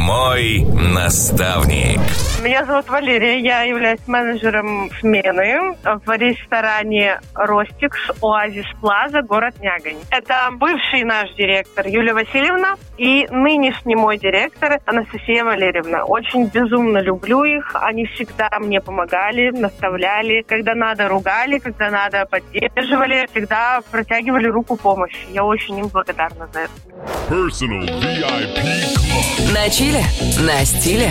Мой наставник. Меня зовут Валерия, я являюсь менеджером смены в ресторане «Ростикс», «Оазис Плаза», город Нягань. Это бывший наш директор Юлия Васильевна и нынешний мой директор Анастасия Валерьевна. Очень безумно люблю их, они всегда мне помогали, наставляли, когда надо ругали, когда надо поддерживали, всегда протягивали руку помощи. Я очень им благодарна за это. Personal VIP Club. На чиле, на стиле,